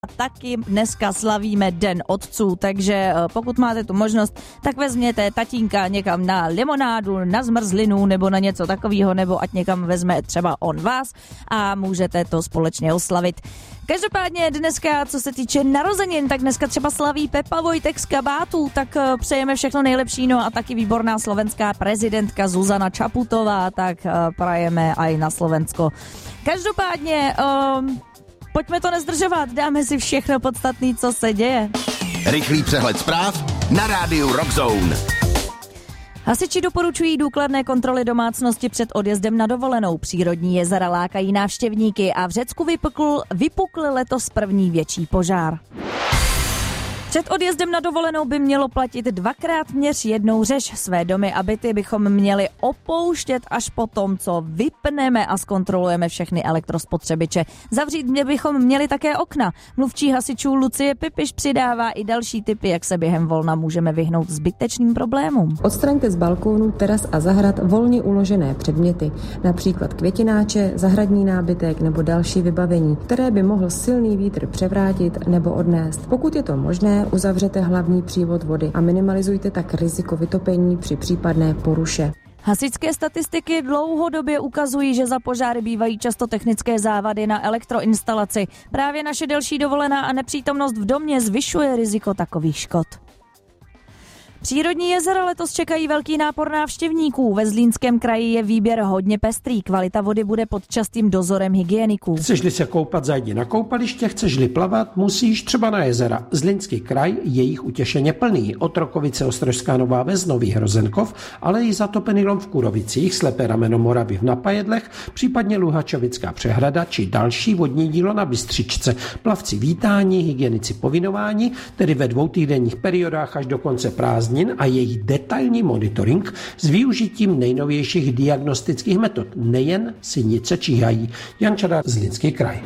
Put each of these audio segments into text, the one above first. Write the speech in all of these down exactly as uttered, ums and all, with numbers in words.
taky dneska slavíme Den otců, takže pokud máte tu možnost, tak vezměte tatínka někam na limonádu, na zmrzlinu nebo na něco takového, nebo ať někam vezme třeba on vás a můžete to společně oslavit. Každopádně dneska, co se týče narozenin, tak dneska třeba slaví Pepa Vojtek z Kabátů, tak přejeme všechno nejlepší, no a taky výborná slovenská prezidentka Zuzana Čaputová, tak prajeme aj na Slovensko. Každopádně, um, pojďme to nezdržovat, dáme si všechno podstatné, co se děje. Rychlý přehled zpráv na rádiu Rockzone. Hasiči doporučují důkladné kontroly domácnosti před odjezdem na dovolenou. Přírodní jezera lákají návštěvníky a v Řecku vypukl, vypukl letos první větší požár. Před odjezdem na dovolenou by mělo platit dvakrát měř jednou řež. Své domy a byty bychom měli opouštět až po tom, co vypneme a zkontrolujeme všechny elektrospotřebiče. Zavřít mě bychom měli také okna. Mluvčí hasičů Lucie Pipiš přidává i další tipy, jak se během volna můžeme vyhnout zbytečným problémům. Odstraňte z balkónů, teras a zahrad volně uložené předměty, například květináče, zahradní nábytek nebo další vybavení, které by mohl silný vítr převrátit nebo odnést. Pokud je to možné, uzavřete hlavní přívod vody a minimalizujte tak riziko vytopení při případné poruše. Hasičské statistiky dlouhodobě ukazují, že za požáry bývají často technické závady na elektroinstalaci. Právě naše delší dovolená a nepřítomnost v domě zvyšuje riziko takových škod. Přírodní jezera letos čekají velký nápor návštěvníků. Ve Zlínském kraji je výběr hodně pestrý. Kvalita vody bude pod častým dozorem hygieniků. Chceš-li se koupat, zajdi na koupaliště, chceš-li plavat, musíš třeba na jezera. Zlínský kraj je jich utěšeně plný. Otrokovice, Ostrožská Nová Ves, Nový Hrozenkov, ale i Zatopený Lom v Kurovicích, Slepé rameno Moravy v Napajedlech, případně Luhačovická přehrada či další vodní dílo na Bystřičce. Plavci vítání, hygienici povinování, tedy ve dvoutýdenních periodách až do konce prázdnin a jejich detailní monitoring s využitím nejnovějších diagnostických metod. Nejen sinice číhají. Jan Čada, Zlínský kraj.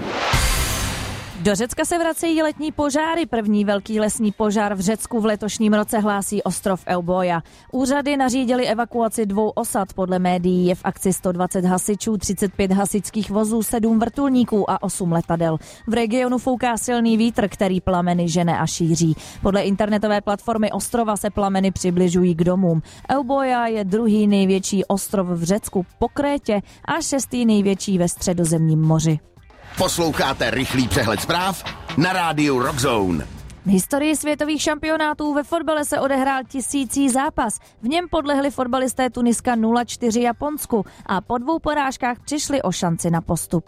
Do Řecka se vracejí letní požáry. První velký lesní požár v Řecku v letošním roce hlásí ostrov Euboja. Úřady nařídily evakuaci dvou osad. Podle médií je v akci sto dvacet hasičů, třicet pět hasičských vozů, sedm vrtulníků a osm letadel. V regionu fouká silný vítr, který plameny žene a šíří. Podle internetové platformy ostrova se plameny přibližují k domům. Euboja je druhý největší ostrov v Řecku po Krétě a šestý největší ve Středozemním moři. Posloucháte rychlý přehled zpráv na rádiu Rockzone. V historii světových šampionátů ve fotbale se odehrál tisící zápas. V něm podlehli fotbalisté Tuniska nula čtyři Japonsku a po dvou porážkách přišli o šanci na postup.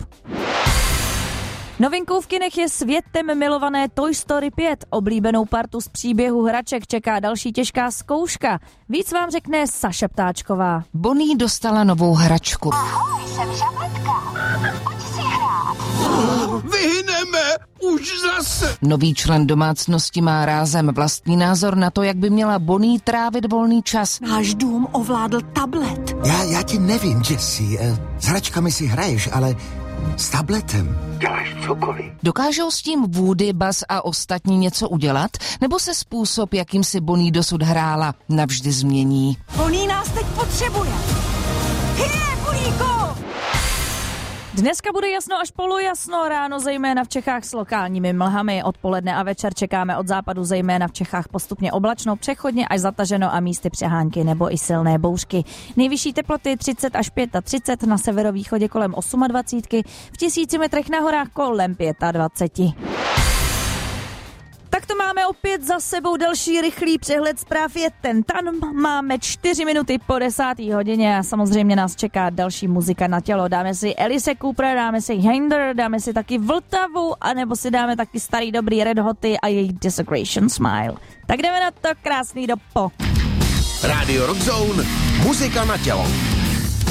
Novinkou v kinech je světem milované Toy Story pět. Oblíbenou partu z příběhu hraček čeká další těžká zkouška. Víc vám řekne Saša Ptáčková. Bonnie dostala novou hračku. Ahoj, jsem Žabetka. Pojď si hrát. Vyhneme! Už zase! Nový člen domácnosti má rázem vlastní názor na to, jak by měla Bonnie trávit volný čas. Náš dům ovládl tablet. Já, já ti nevím, Jessie. S hračkami si hraješ, ale s tabletem děláš cokoliv. Dokážou s tím Woody, Buzz a ostatní něco udělat? Nebo se způsob, jakým si Bonnie dosud hrála, navždy změní? Bonnie nás teď potřebuje. Hyje, Bulíko! Dneska bude jasno až polojasno, ráno zejména v Čechách s lokálními mlhami. Odpoledne a večer čekáme od západu zejména v Čechách postupně oblačno, přechodně až zataženo a místy přehánky nebo i silné bouřky. Nejvyšší teploty třicet až třicet pět, na severovýchodě kolem dvacet osm, v tisíci metrech na horách kolem dvacet pět. Tak to máme opět za sebou, další rychlý přehled zpráv je ten tam. Máme čtyři minuty po desáté hodině a samozřejmě nás čeká další muzika na tělo. Dáme si Alice Coopera, dáme si Hinder, dáme si taky Vltavu, anebo si dáme taky starý dobrý Red Hoty a jejich Desecration Smile. Tak jdeme na to, krásný dopo. Radio Rockzone, muzika na tělo.